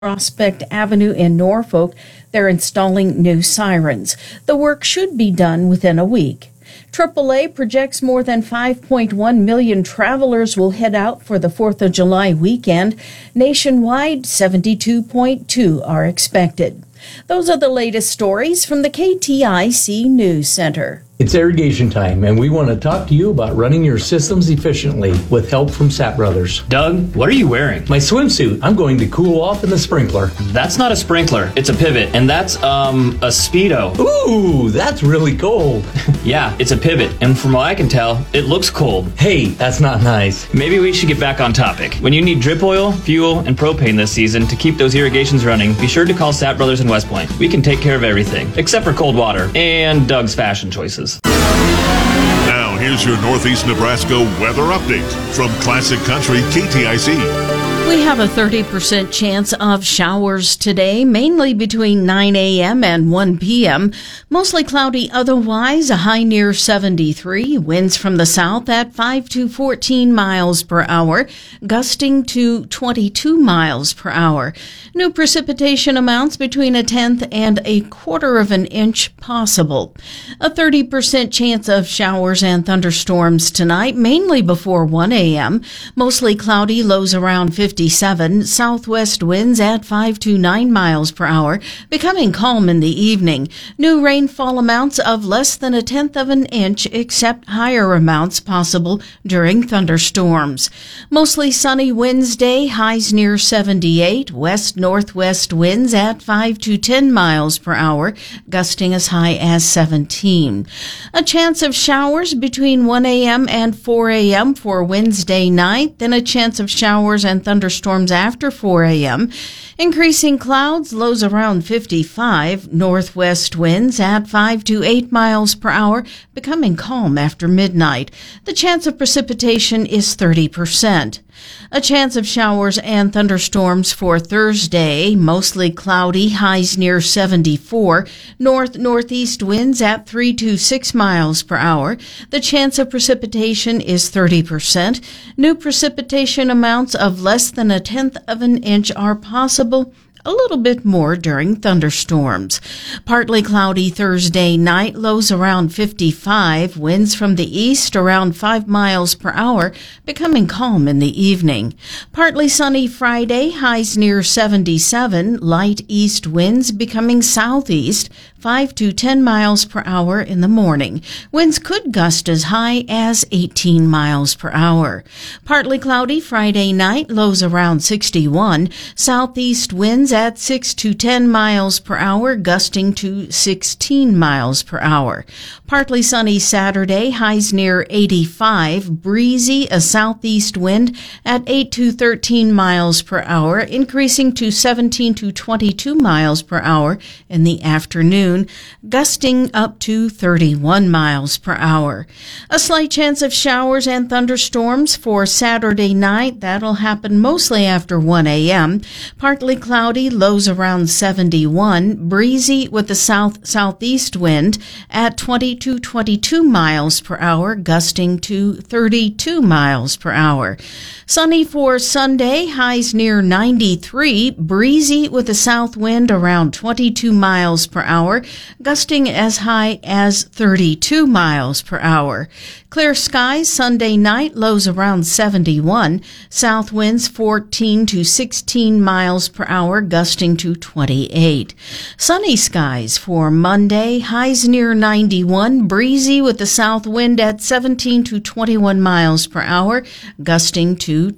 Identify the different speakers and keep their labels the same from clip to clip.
Speaker 1: Prospect Avenue in Norfolk, they're installing new sirens. The work should be done within a week. AAA projects more than 5.1 million travelers will head out for the 4th of July weekend. Nationwide, 72.2 are expected. Those are the latest stories from the KTIC News Center.
Speaker 2: It's irrigation time, and we want to talk to you about running your systems efficiently with help from Sapp Brothers.
Speaker 3: Doug, what are you wearing?
Speaker 2: My swimsuit. I'm going to cool off in the sprinkler.
Speaker 3: That's not a sprinkler. It's a pivot, and that's, a Speedo.
Speaker 2: Ooh, that's really cold.
Speaker 3: Yeah, it's a pivot, and from what I can tell, it looks cold.
Speaker 2: Hey, that's not nice.
Speaker 3: Maybe we should get back on topic. When you need drip oil, fuel, and propane this season to keep those irrigations running, be sure to call Sapp Brothers in West Point. We can take care of everything, except for cold water and Doug's fashion choices.
Speaker 4: Now, here's your Northeast Nebraska weather update from Classic Country KTIC.
Speaker 1: We have a 30% chance of showers today, mainly between 9 a.m. and 1 p.m. Mostly cloudy otherwise, a high near 73. Winds from the south at 5 to 14 miles per hour, gusting to 22 miles per hour. New precipitation amounts between a tenth and a quarter of an inch possible. A 30% chance of showers and thunderstorms tonight, mainly before 1 a.m. Mostly cloudy, lows around 57. Southwest winds at 5 to 9 miles per hour, becoming calm in the evening. New rainfall amounts of less than a tenth of an inch, except higher amounts possible during thunderstorms. Mostly sunny Wednesday, highs near 78. West-northwest winds at 5 to 10 miles per hour, gusting as high as 17. A chance of showers between 1 a.m. and 4 a.m. for Wednesday night, then a chance of showers and thunderstorms after 4 a.m. Increasing clouds, lows around 55. Northwest winds at 5 to 8 miles per hour, becoming calm after midnight. The chance of precipitation is 30%. A chance of showers and thunderstorms for Thursday, mostly cloudy, highs near 74. North-northeast winds at 3 to 6 miles per hour. The chance of precipitation is 30%. New precipitation amounts of less than a tenth of an inch are possible. A little bit more during thunderstorms. Partly cloudy Thursday night, lows around 55, winds from the east around 5 miles per hour, becoming calm in the evening. Partly sunny Friday, highs near 77, light east winds becoming southeast, 5 to 10 miles per hour in the morning. Winds could gust as high as 18 miles per hour. Partly cloudy Friday night, lows around 61, southeast winds at 6 to 10 miles per hour, gusting to 16 miles per hour. Partly sunny Saturday, highs near 85, breezy, a southeast wind at 8 to 13 miles per hour, increasing to 17 to 22 miles per hour in the afternoon, gusting up to 31 miles per hour. A slight chance of showers and thunderstorms for Saturday night. That'll happen mostly after 1 a.m. Partly cloudy, lows around 71, breezy with the southeast wind at 20 to 22 miles per hour, gusting to 32 miles per hour. Sunny for Sunday, highs near 93, breezy with a south wind around 22 miles per hour, gusting as high as 32 miles per hour. Clear skies Sunday night, lows around 71, south winds 14 to 16 miles per hour, gusting to 28. Sunny skies for Monday, highs near 91, breezy with the south wind at 17 to 21 miles per hour, gusting to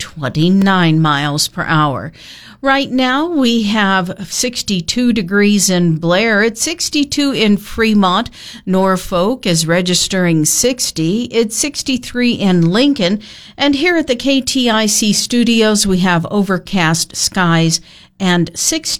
Speaker 1: 29 miles per hour. Right now, we have 62 degrees in Blair. It's 62 in Fremont. Norfolk is registering 60. It's 63 in Lincoln. And here at the KTIC studios, we have overcast skies and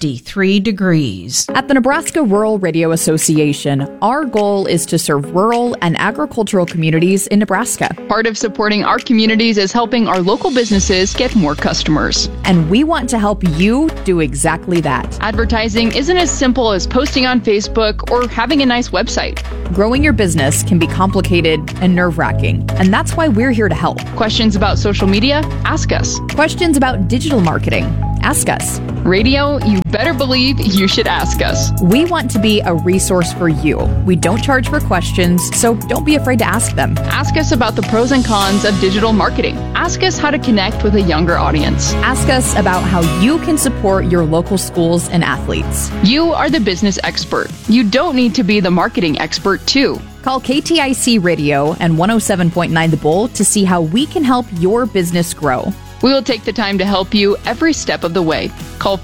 Speaker 1: 63 degrees.
Speaker 5: At the Nebraska Rural Radio Association, our goal is to serve rural and agricultural communities in Nebraska.
Speaker 6: Part of supporting our communities is helping our local businesses get more customers.
Speaker 5: And we want to help you do exactly that.
Speaker 6: Advertising isn't as simple as posting on Facebook or having a nice website.
Speaker 5: Growing your business can be complicated and nerve-wracking, and that's why we're here to help.
Speaker 6: Questions about social media? Ask us.
Speaker 5: Questions about digital marketing? Ask us.
Speaker 6: Radio, you better believe you should ask us.
Speaker 5: We want to be a resource for you. We don't charge for questions, so don't be afraid to ask them.
Speaker 6: Ask us about the pros and cons of digital marketing. Ask us how to connect with a younger audience.
Speaker 5: Ask us about how you can support your local schools and athletes.
Speaker 6: You are the business expert. You don't need to be the marketing expert, too.
Speaker 5: Call KTIC Radio and 107.9 The Bull to see how we can help your business grow.
Speaker 6: We will take the time to help you every step of the way. Call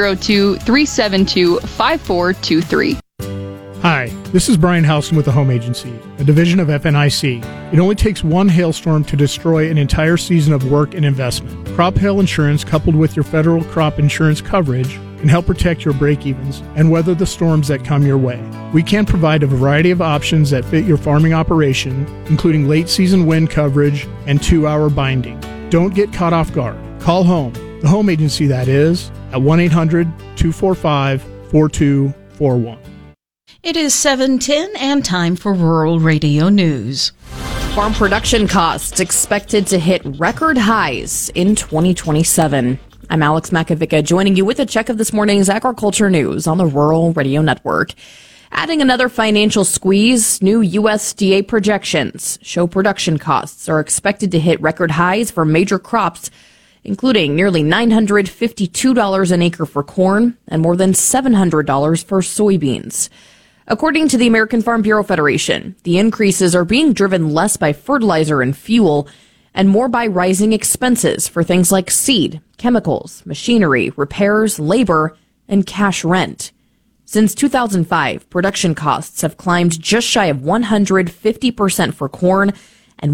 Speaker 6: 402-372-5423.
Speaker 7: Hi, this is Brian Houston with the Home Agency, a division of FNIC. It only takes one hailstorm to destroy an entire season of work and investment. Crop hail insurance, coupled with your federal crop insurance coverage, can help protect your break-evens and weather the storms that come your way. We can provide a variety of options that fit your farming operation, including late-season wind coverage and 2-hour binding. Don't get caught off guard. Call home, the Home Agency that is, at 1-800-245-4241.
Speaker 1: It is 7:10 and time for Rural Radio News.
Speaker 5: Farm production costs expected to hit record highs in 2027. I'm Alex Makovica, joining you with a check of this morning's agriculture news on the Rural Radio Network. Adding another financial squeeze, new USDA projections show production costs are expected to hit record highs for major crops, including nearly $952 an acre for corn and more than $700 for soybeans. According to the American Farm Bureau Federation, the increases are being driven less by fertilizer and fuel and more by rising expenses for things like seed, chemicals, machinery, repairs, labor, and cash rent. Since 2005, production costs have climbed just shy of 150% for corn and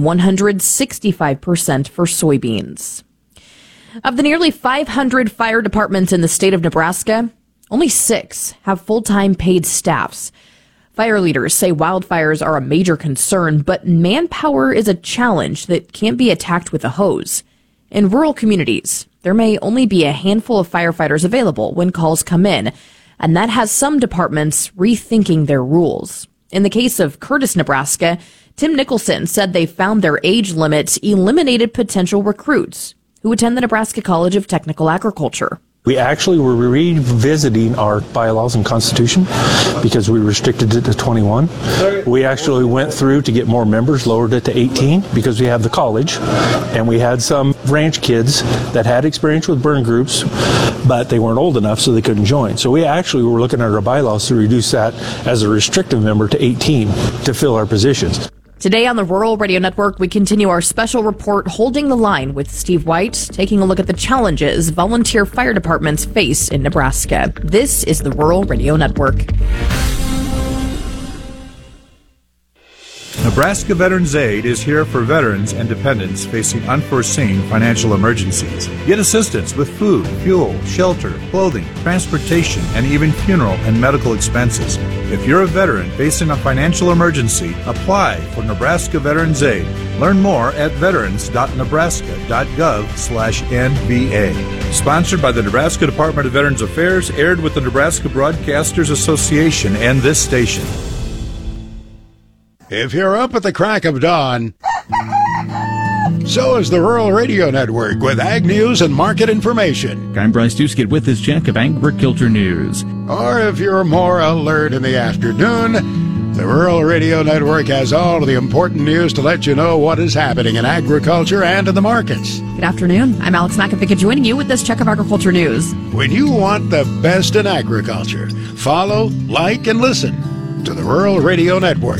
Speaker 5: 165% for soybeans. Of the nearly 500 fire departments in the state of Nebraska, only 6 have full-time paid staffs. Fire leaders say wildfires are a major concern, but manpower is a challenge that can't be attacked with a hose. In rural communities, there may only be a handful of firefighters available when calls come in, and that has some departments rethinking their rules. In the case of Curtis, Nebraska, Tim Nicholson said they found their age limit eliminated potential recruits who attend the Nebraska College of Technical Agriculture.
Speaker 8: We actually were revisiting our bylaws and constitution because we restricted it to 21. We actually went through to get more members, lowered it to 18 because we have the college, and we had some ranch kids that had experience with burn groups, but they weren't old enough so they couldn't join. So we actually were looking at our bylaws to reduce that as a restrictive member to 18 to fill our positions.
Speaker 5: Today on the Rural Radio Network, we continue our special report Holding the Line with Steve White, taking a look at the challenges volunteer fire departments face in Nebraska. This is the Rural Radio Network.
Speaker 9: Nebraska Veterans Aid is here for veterans and dependents facing unforeseen financial emergencies. Get assistance with food, fuel, shelter, clothing, transportation, and even funeral and medical expenses. If you're a veteran facing a financial emergency, apply for Nebraska Veterans Aid. Learn more at veterans.nebraska.gov/NVA. Sponsored by the Nebraska Department of Veterans Affairs, aired with the Nebraska Broadcasters Association and this station.
Speaker 10: If you're up at the crack of dawn, so is the Rural Radio Network with ag news and market information.
Speaker 11: I'm Bryce Duskett with this check of agriculture news.
Speaker 10: Or if you're more alert in the afternoon, the Rural Radio Network has all of the important news to let you know what is happening in agriculture and in the markets.
Speaker 5: Good afternoon. I'm Alex Makovica joining you with this check of agriculture news.
Speaker 10: When you want the best in agriculture, follow, like, and listen to the Rural Radio Network.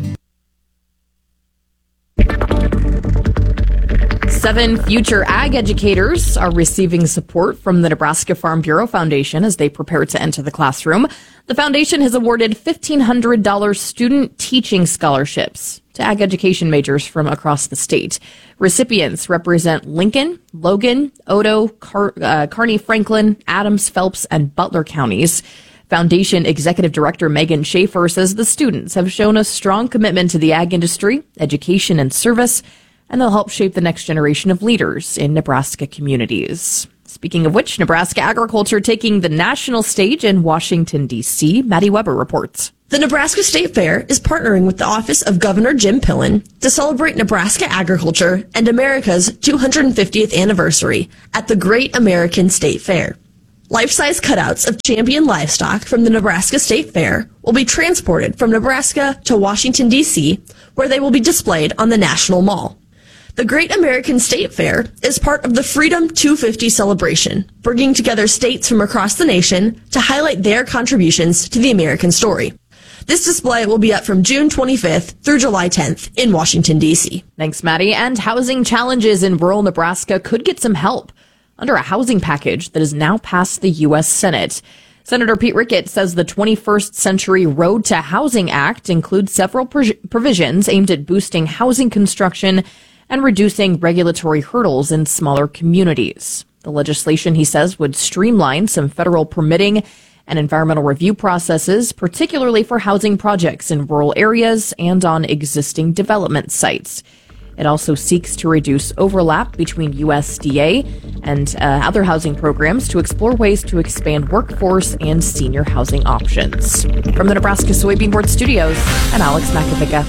Speaker 5: 7 future ag educators are receiving support from the Nebraska Farm Bureau Foundation as they prepare to enter the classroom. The foundation has awarded $1,500 student teaching scholarships to ag education majors from across the state. Recipients represent Lincoln, Logan, Otoe, Kearney, Franklin, Adams, Phelps, and Butler counties. Foundation Executive Director Megan Schaefer says the students have shown a strong commitment to the ag industry, education, and service, and they'll help shape the next generation of leaders in Nebraska communities. Speaking of which, Nebraska agriculture taking the national stage in Washington, D.C. Maddie Weber reports.
Speaker 12: The Nebraska State Fair is partnering with the Office of Governor Jim Pillen to celebrate Nebraska agriculture and America's 250th anniversary at the Great American State Fair. Life-size cutouts of champion livestock from the Nebraska State Fair will be transported from Nebraska to Washington, D.C., where they will be displayed on the National Mall. The Great American State Fair is part of the Freedom 250 celebration, bringing together states from across the nation to highlight their contributions to the American story. This display will be up from June 25th through July 10th in Washington, D.C.
Speaker 5: Thanks, Maddie. And housing challenges in rural Nebraska could get some help under a housing package that has now passed the U.S. Senate. Senator Pete Ricketts says the 21st Century Road to Housing Act includes several provisions aimed at boosting housing construction and reducing regulatory hurdles in smaller communities. The legislation, he says, would streamline some federal permitting and environmental review processes, particularly for housing projects in rural areas and on existing development sites. It also seeks to reduce overlap between USDA and other housing programs to explore ways to expand workforce and senior housing options. From the Nebraska Soybean Board Studios, I'm Alex Makovica.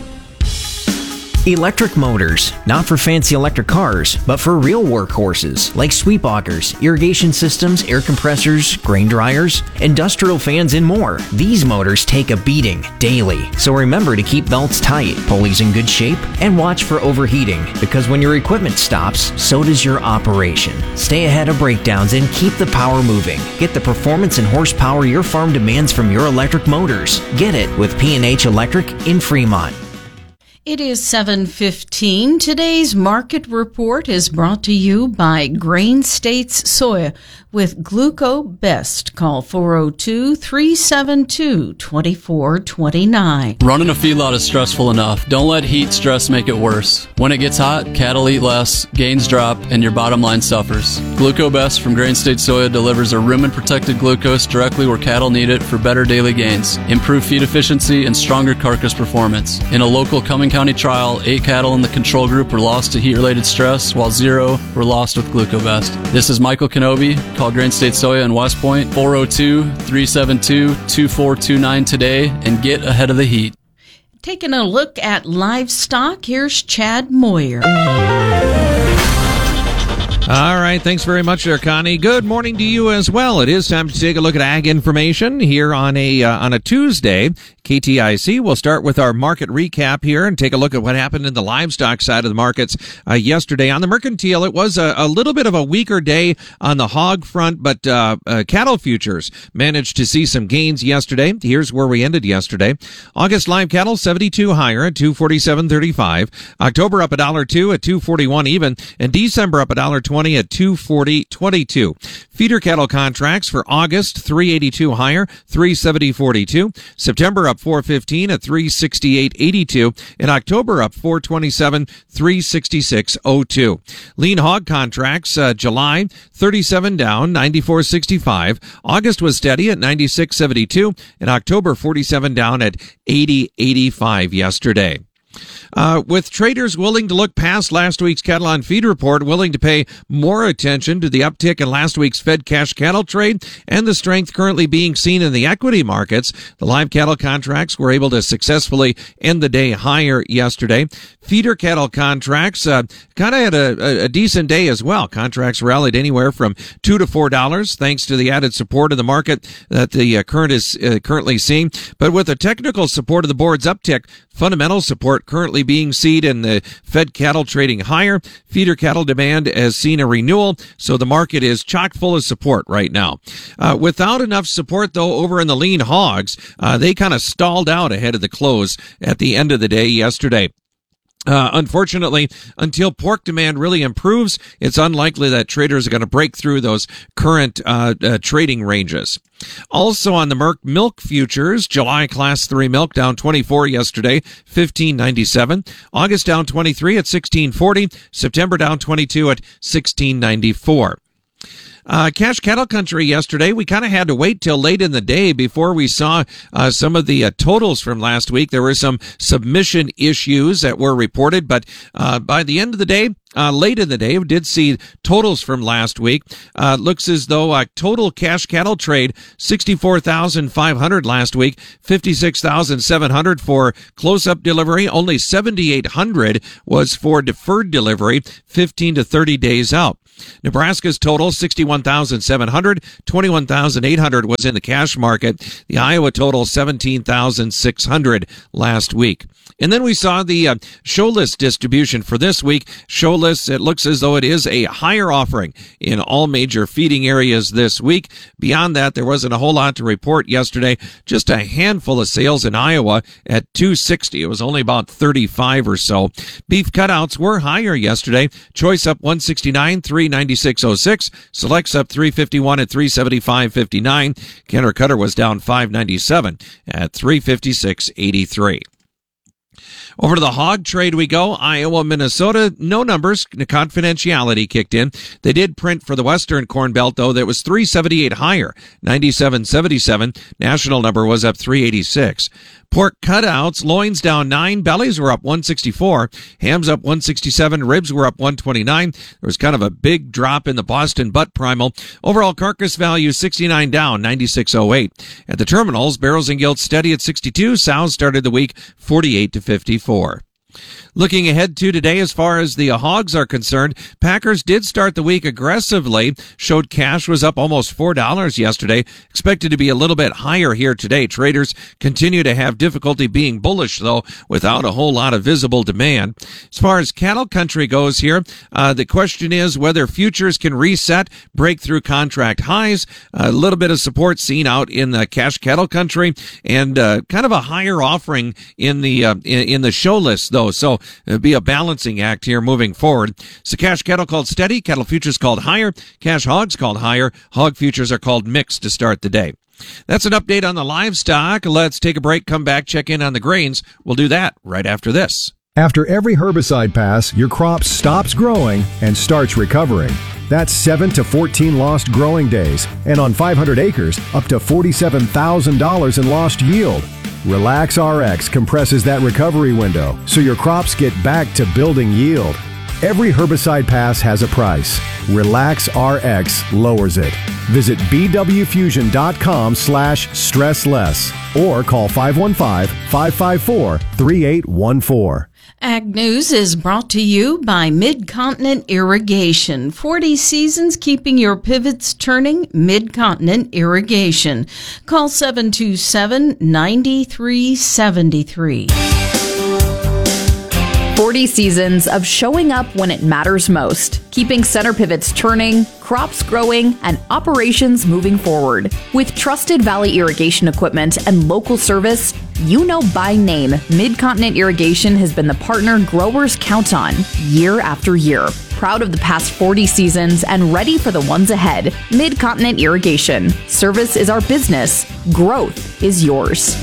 Speaker 13: Electric motors, not for fancy electric cars, but for real workhorses like sweep augers, irrigation systems, air compressors, grain dryers, industrial fans, and more. These motors take a beating daily, so remember to keep belts tight, pulleys in good shape, and watch for overheating, because when your equipment stops, so does your operation. Stay ahead of breakdowns and keep the power moving. Get the performance and horsepower your farm demands from your electric motors. Get it with P&H Electric in Fremont.
Speaker 1: It is 7:15. Today's market report is brought to you by Grain States Soya with Gluco Best. Call 402-372-2429.
Speaker 14: Running a feedlot is stressful enough. Don't let heat stress make it worse. When it gets hot, cattle eat less, gains drop, and your bottom line suffers. Gluco Best from Grain State Soya delivers a rumen-protected glucose directly where cattle need it for better daily gains, improved feed efficiency, and stronger carcass performance. In a local Cumming County trial, 8 cattle in the control group were lost to heat-related stress, while 0 were lost with Gluco Best. This is Michael Kenobi. Call Grain State Soya in West Point, 402-372-2429 today, and get ahead of the heat.
Speaker 1: Taking a look at livestock, here's Chad Moyer.
Speaker 15: All right, thanks very much there, Connie. Good morning to you as well. It is time to take a look at ag information here on a Tuesday. KTIC. We'll start with our market recap here and take a look at what happened in the livestock side of the markets yesterday. On the mercantile, it was a little bit of a weaker day on the hog front, but cattle futures managed to see some gains yesterday. Here's where we ended yesterday. August live cattle 72 higher at $247.35. October up $1.02 at $241 even, and December up $1.20 at $240.22. Feeder cattle contracts for August 382 higher, $370.42. September up $415 at $368.82. In October up $427, $366.02. Lean hog contracts July 37 down, $94.65. August was steady at $96.72, and October 47 down at $80.85 yesterday. With traders willing to look past last week's cattle on feed report, willing to pay more attention to the uptick in last week's Fed cash cattle trade and the strength currently being seen in the equity markets, the live cattle contracts were able to successfully end the day higher yesterday. Feeder cattle contracts kind of had a decent day as well. Contracts rallied anywhere from $2 to $4 thanks to the added support of the market that the current is currently seeing. But with the technical support of the board's uptick, fundamental support currently being seen in the Fed cattle trading higher. Feeder cattle demand has seen a renewal, so the market is chock full of support right now. Without enough support, though, over in the lean hogs, they kind of stalled out ahead of the close at the end of the day yesterday. Unfortunately, until pork demand really improves, it's unlikely that traders are going to break through those current trading ranges. Also on the milk futures, July class 3 milk down 24 yesterday, $15.97. August down 23 at $16.40. September down 22 at $16.94. Cash cattle country yesterday, we kind of had to wait till late in the day before we saw some of the totals from last week. There were some submission issues that were reported, but by the end of the day, late in the day, we did see totals from last week. Looks as though total cash cattle trade, 64,500 last week, 56,700 for close-up delivery. Only 7,800 was for deferred delivery, 15 to 30 days out. Nebraska's total, 61,700, 21,800 was in the cash market. The Iowa total, 17,600 last week. And then we saw the show list distribution for this week. Show lists, it looks as though it is a higher offering in all major feeding areas this week. Beyond that, there wasn't a whole lot to report yesterday. Just a handful of sales in Iowa at 260. It was only about 35 or so. Beef cutouts were higher yesterday. Choice up 169, 396.06. Selects up 351 at 375.59. Kenner Cutter was down 597 at 356.83. Over to the hog trade we go. Iowa, Minnesota, no numbers. Confidentiality kicked in. They did print for the Western Corn Belt, though. That was 378 higher, 97.77. National number was up 386. Pork cutouts, loins down 9, bellies were up 164, hams up 167, ribs were up 129. There was kind of a big drop in the Boston butt primal. Overall carcass value 69 down, 96.08. At the terminals, barrels and gilts steady at 62. Sows started the week 48 to 54. Looking ahead to today, as far as the hogs are concerned, Packers did start the week aggressively. Showed cash was up almost $4 yesterday. Expected to be a little bit higher here today. Traders continue to have difficulty being bullish, though, without a whole lot of visible demand. As far as cattle country goes here, the question is whether futures can reset, break through contract highs. A little bit of support seen out in the cash cattle country, and kind of a higher offering in the show list, though. So it'll be a balancing act here moving forward. So cash cattle called steady, cattle futures called higher, cash hogs called higher, hog futures are called mixed to start the day. That's an update on the livestock. Let's take a break, come back, check in on the grains. We'll do that right after this.
Speaker 16: After every herbicide pass, your crop stops growing and starts recovering. That's 7 to 14 lost growing days, and on 500 acres, up to $47,000 in lost yield. Relax RX compresses that recovery window so your crops get back to building yield. Every herbicide pass has a price. Relax RX lowers it. Visit bwfusion.com/stressless or call 515-554-3814.
Speaker 1: Ag News is brought to you by Mid-Continent Irrigation. 40 seasons keeping your pivots turning. Mid-Continent Irrigation. Call 727-9373.
Speaker 5: 40 seasons of showing up when it matters most, keeping center pivots turning, crops growing, and operations moving forward. With trusted Valley irrigation equipment and local service, you know by name, Mid-Continent Irrigation has been the partner growers count on year after year. Proud of the past 40 seasons and ready for the ones ahead. Mid-Continent Irrigation. Service is our business. Growth is yours.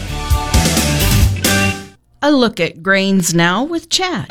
Speaker 1: A look at grains now with Chad.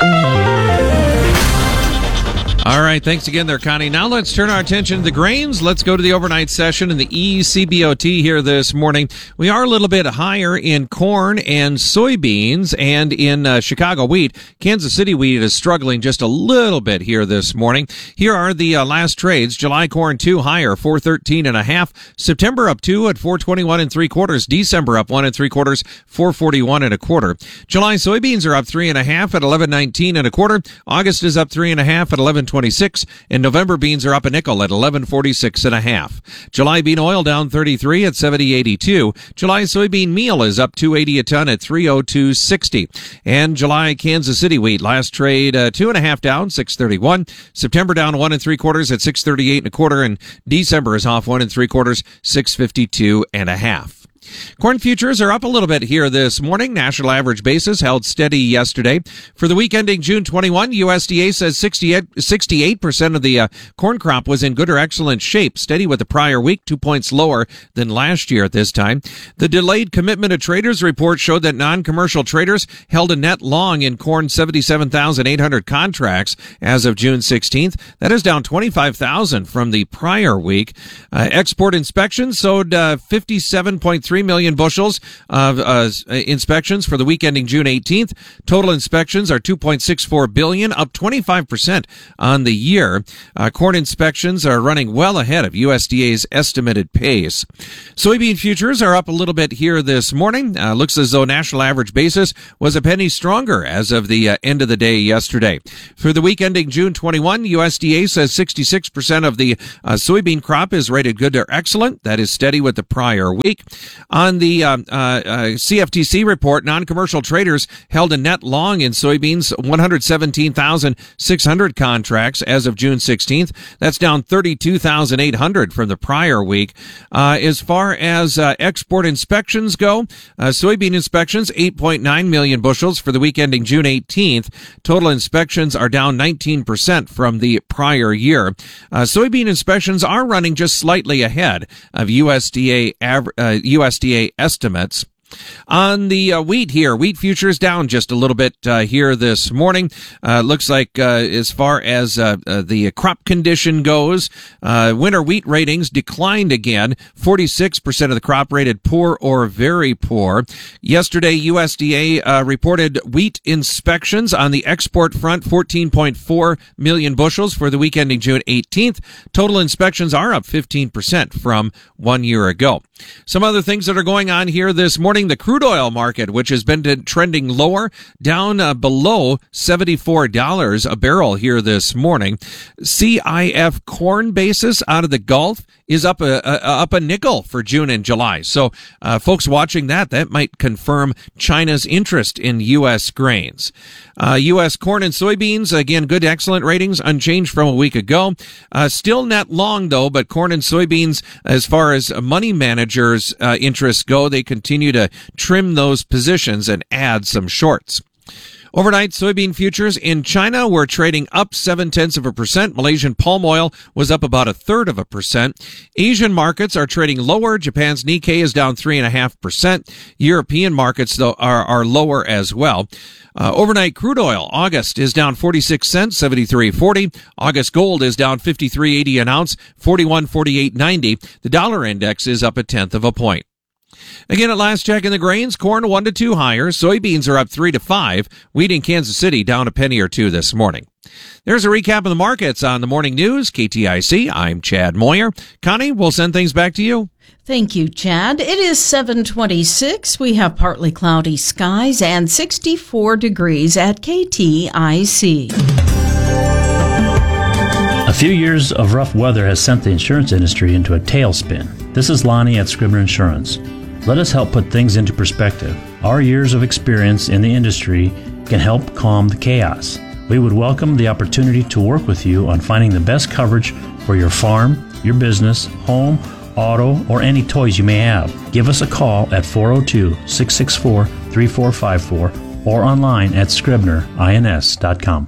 Speaker 15: All right, thanks again there, Connie. Now let's turn our attention to the grains. Let's go to the overnight session in the ECBOT here this morning. We are a little bit higher in corn and soybeans and in Chicago wheat. Kansas City wheat is struggling just a little bit here this morning. Here are the last trades. July corn 2 higher, 413.5. September up 2 at 421 3/4. December up 1 3/4, 441 1/4. July soybeans are up 3.5 at 1119 1/4. August is up 3.5 at 1126, and November beans are up a nickel at 1146 1/2. July bean oil down 33 at 70.82. July soybean meal is up 280 a ton at 302.60. And July Kansas City wheat last trade 2.5 down, 631. September down 1 3/4 at 638 1/4, and December is off 1 3/4, 652 1/2. Corn futures are up a little bit here this morning. National average basis held steady yesterday. For the week ending June 21, USDA says 68% of the corn crop was in good or excellent shape, steady with the prior week, 2 points lower than last year at this time. The delayed commitment of traders report showed that non-commercial traders held a net long in corn 77,800 contracts as of June 16th. That is down 25,000 from the prior week. Export inspections showed 57.3 million bushels of inspections for the week ending June 18th. Total inspections are 2.64 billion, up 25% on the year. Corn inspections are running well ahead of USDA's estimated pace. Soybean futures are up a little bit here this morning. Looks as though national average basis was a penny stronger as of the end of the day yesterday. For the week ending June 21, USDA says 66% of the soybean crop is rated good or excellent. That is steady with the prior week. On the CFTC report, non-commercial traders held a net long in soybeans, 117,600 contracts as of June 16th. That's down 32,800 from the prior week. As far as export inspections go, soybean inspections, 8.9 million bushels for the week ending June 18th. Total inspections are down 19% from the prior year. Soybean inspections are running just slightly ahead of USDA estimates. On the wheat here, wheat futures down just a little bit here this morning. Looks like as far as the crop condition goes, winter wheat ratings declined again. 46% of the crop rated poor or very poor. Yesterday, USDA reported wheat inspections on the export front, 14.4 million bushels for the week ending June 18th. Total inspections are up 15% from 1 year ago. Some other things that are going on here this morning. The crude oil market, which has been trending lower, down below $74 a barrel here this morning. CIF corn basis out of the Gulf is up a nickel for June and July. So folks watching that might confirm China's interest in U.S. grains. U.S. corn and soybeans, again, good, excellent ratings, unchanged from a week ago. Still net long, though, but corn and soybeans, as far as money managers' interests go, they continue to trim those positions and add some shorts. Overnight, soybean futures in China were trading up 0.7%. Malaysian palm oil was up about 1/3%. Asian markets are trading lower. Japan's Nikkei is down 3.5%. European markets, though, are lower as well. Overnight crude oil, August is down 46 cents, 73.40. August gold is down 53.80 an ounce, 41.48.90. The dollar index is up 0.1 point. Again, at last check in the grains, corn 1 to 2 higher. Soybeans are up 3 to 5. Wheat in Kansas City down a penny or two this morning. There's a recap of the markets on the morning news. KTIC, I'm Chad Moyer. Connie, we'll send things back to you.
Speaker 1: Thank you, Chad. It is 7:26. We have partly cloudy skies and 64 degrees at KTIC.
Speaker 17: A few years of rough weather has sent the insurance industry into a tailspin. This is Lonnie at Scribner Insurance. Let us help put things into perspective. Our years of experience in the industry can help calm the chaos. We would welcome the opportunity to work with you on finding the best coverage for your farm, your business, home, auto, or any toys you may have. Give us a call at 402-664-3454 or online at scribnerins.com.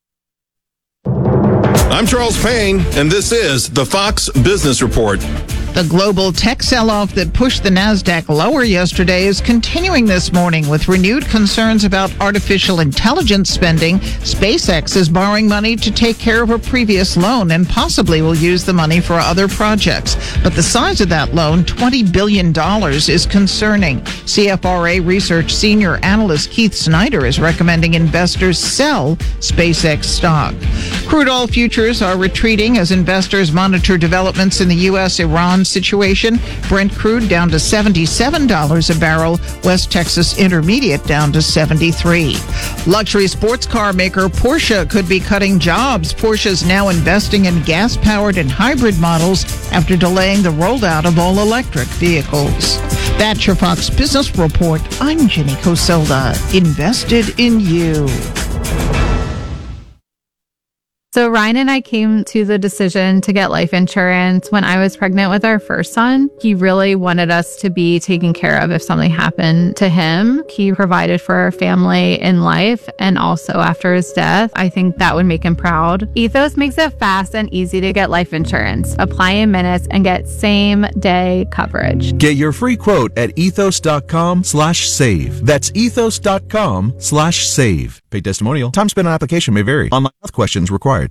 Speaker 18: I'm Charles Payne, and this is the Fox Business Report.
Speaker 19: The global tech sell-off that pushed the Nasdaq lower yesterday is continuing this morning with renewed concerns about artificial intelligence spending. SpaceX is borrowing money to take care of a previous loan and possibly will use the money for other projects. But the size of that loan, $20 billion, is concerning. CFRA Research senior analyst Keith Snyder is recommending investors sell SpaceX stock. Crude oil futures are retreating as investors monitor developments in the U.S.-Iran situation. Brent crude down to $77 a barrel. West Texas Intermediate down to $73. Luxury sports car maker Porsche could be cutting jobs. Porsche is now investing in gas-powered and hybrid models after delaying the rollout of all-electric vehicles. That's your Fox Business Report. I'm Jenny Coselda. Invested in you.
Speaker 20: So Ryan and I came to the decision to get life insurance when I was pregnant with our first son. He really wanted us to be taken care of if something happened to him. He provided for our family in life and also after his death. I think that would make him proud. Ethos makes it fast and easy to get life insurance. Apply in minutes and get same-day coverage.
Speaker 21: Get your free quote at ethos.com/save. That's ethos.com/save. Paid testimonial. Time spent on application may vary. Online health questions required.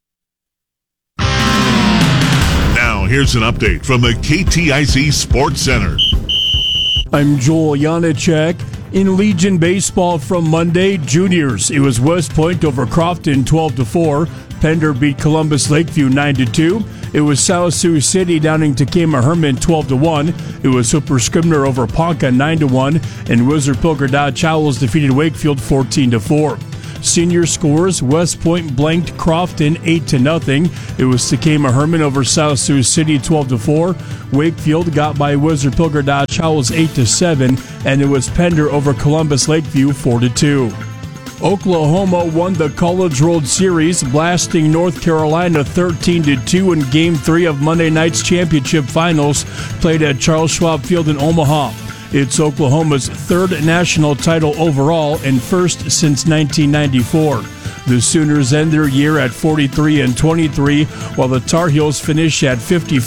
Speaker 4: Now, here's an update from the KTIC Sports Center.
Speaker 22: I'm Joel Janacek. In Legion baseball from Monday, juniors, it was West Point over Crofton 12-4. Pender beat Columbus Lakeview 9-2. It was South Sioux City downing Takema Herman 12-1. It was Hooper Scribner over Ponca 9-1. And Wizard Pilger Dodge Owls defeated Wakefield 14-4. Senior scores, West Point blanked Crofton 8-0. It was Takema Herman over South Sioux City 12-4. Wakefield got by Wizard Pilger Dodge Owls 8-7, and it was Pender over Columbus Lakeview 4-2. Oklahoma won the College World Series, blasting North Carolina 13-2 in Game 3 of Monday night's championship finals, played at Charles Schwab Field in Omaha. It's Oklahoma's third national title overall and first since 1994. The Sooners end their year at 43-23, while the Tar Heels finish at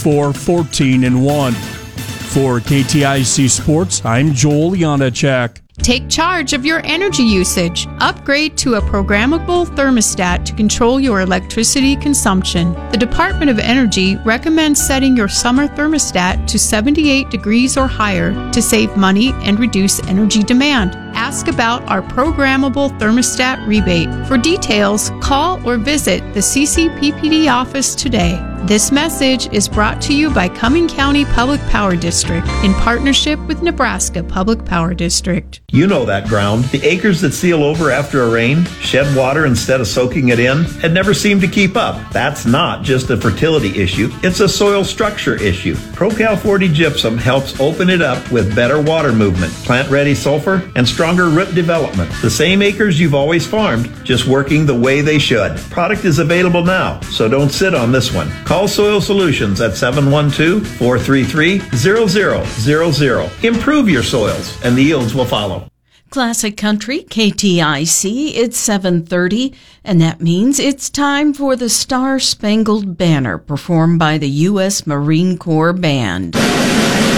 Speaker 22: 54-14-1. For KTIC Sports, I'm Joel Janacek.
Speaker 23: Take charge of your energy usage. Upgrade to a programmable thermostat to control your electricity consumption. The Department of Energy recommends setting your summer thermostat to 78 degrees or higher to save money and reduce energy demand. Ask about our programmable thermostat rebate. For details, call or visit the CCPPD office today. This message is brought to you by Cumming County Public Power District in partnership with Nebraska Public Power District.
Speaker 24: You know that ground. The acres that seal over after a rain, shed water instead of soaking it in, and never seem to keep up. That's not just a fertility issue, it's a soil structure issue. ProCal 40 Gypsum helps open it up with better water movement, plant-ready sulfur, and stronger root development. The same acres you've always farmed, just working the way they should. Product is available now, so don't sit on this one. Call Soil Solutions at 712-433-0000. Improve your soils, and the yields will follow.
Speaker 1: Classic Country, KTIC, it's 7:30, and that means it's time for the Star Spangled Banner performed by the U.S. Marine Corps Band.